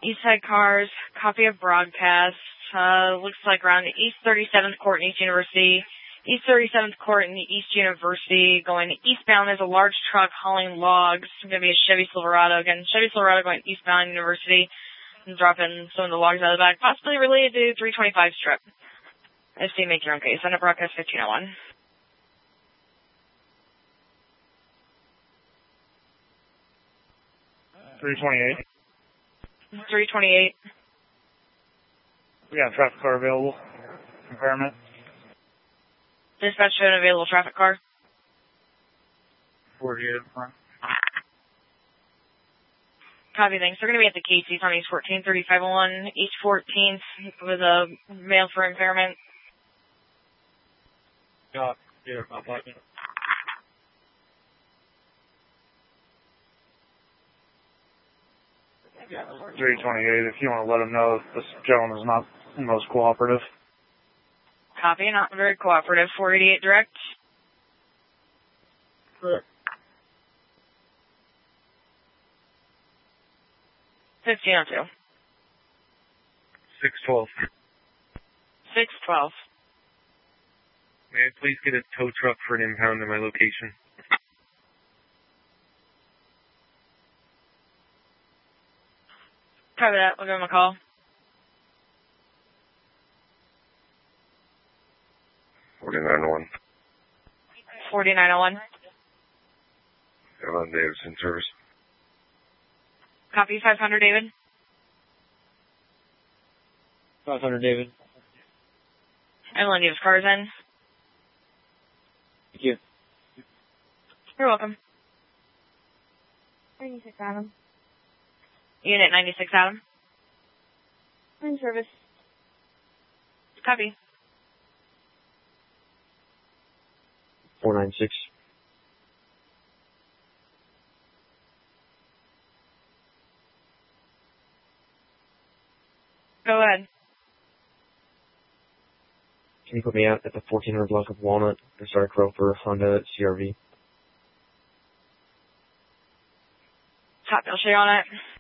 Eastside Cars, copy of broadcast. Looks like around East 37th Court and East University. East 37th Court and East University going eastbound. There's a large truck hauling logs. It's going to be a Chevy Silverado. Again, Chevy Silverado going eastbound University and dropping some of the logs out of the back, possibly related to 325 strip. FC, make your own case. Send a broadcast 1501. $328. We got a traffic car available. Impairment. Dispatch to an available traffic car. 48. Copy, thanks. They're going to be at the Casey's on East 14th, 3501, East 14th with a mail for impairment. Yeah, about 5 minutes. 328, if you want to let them know this gentleman is not the most cooperative. Copy, not very cooperative. 488 direct. Correct. 1502. 612. 612. May I please get a tow truck for an impound to my location? Copy that. We'll give him a call. 4901. 4901. Evelyn Davis in service. Copy 500, David. 500, David. Evelyn Davis, cars in. Thank you. You're welcome. 96 Adam. Unit 96 Adam. In service. Copy. 496. Go ahead. Can you put me out at the 1400 block of Walnut, the Stark Roper Honda CRV? Top bill share on it.